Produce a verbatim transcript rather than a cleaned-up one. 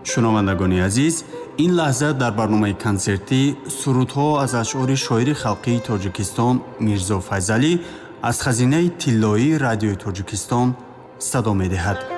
шунавандагони азиз, ин лаҳза дар барномаи консертӣ сурудҳо аз ашъори шоири халқии Тоҷикистон Мирзо Файзалӣ аз хазинаи тиллоии радиои Тоҷикистон садо медиҳад.